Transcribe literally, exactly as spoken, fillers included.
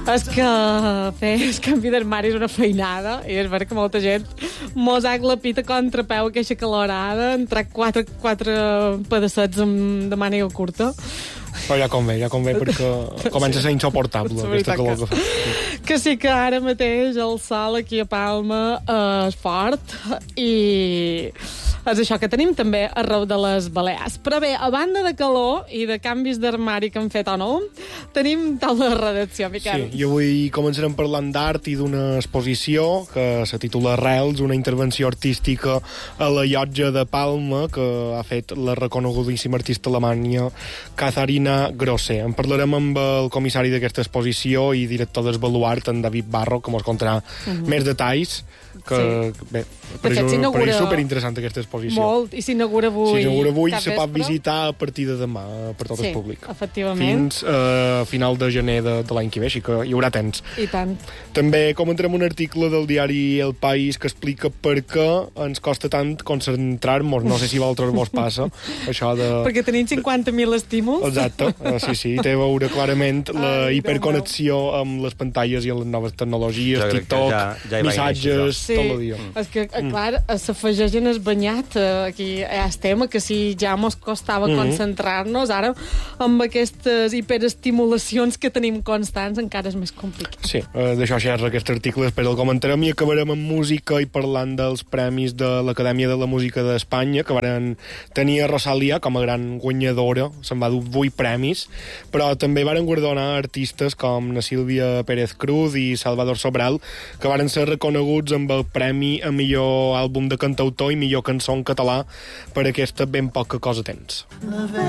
És que fer el canvi d'armari és una feinada i és vera que molta gent mos ha glapit a contrapeu aquesta calorada, entrar quatre, quatre pedaçets de màniga curta. Però ja convé, ja convé, perquè comença a ser insuportable aquesta calor que fa. Que sí que ara mateix el sol aquí a Palma és fort i és això que tenim també arreu de les Balears. Però bé, a banda de calor i de canvis d'armari que han fet o no, tenim taula de redacció, Miquel. Sí, i avui començarem parlant d'art i d'una exposició que se titula Arrels, una intervenció artística a la llotja de Palma que ha fet la reconegudíssima artista alemanya Katharina Grosse. En parlarem amb el comissari d'aquesta exposició i director del Baluart, en David Barro, que ens contarà uh-huh. més detalls. Que, sí. Bé, per de fet, això per és superinteressant aquesta exposició. Molt, i s'inaugura avui. S'inaugura avui, se pot visitar a partir de demà per tot sí, el públic. Efectivament. Fins a uh, final de gener de, de l'any que ve, així que hi haurà temps. I tant. També comentarem un article del diari El País que explica per què ens costa tant concentrar-nos. No sé si a vosaltres vos passa, això de... Perquè tenim cinquanta mil estímuls. Exacte, uh, sí, sí, té a veure clarament la Ai, hiperconnexió amb les pantalles i amb les noves tecnologies, jo TikTok, ja, ja missatges, sí, tot el dia. És que, mm. clar, s'afegeix en el banyat, aquí ja estem, que si ja mos costava mm-hmm. concentrar-nos, ara amb aquestes hiperestimulacions que tenim constants encara és més complicat. Sí, uh, d'això xerra aquest article, després el comentarem i acabarem amb música i parlant dels premis de l'Acadèmia de la Música d'Espanya, que varen tenir a Rosalia com a gran guanyadora, se'n va dur vuit premis, però també varen guardonar artistes com na Sílvia Pérez Cruz i Salvador Sobral, que varen ser reconeguts amb el premi a millor àlbum de cantautor i millor cançó en català per aquesta ben poca cosa tens.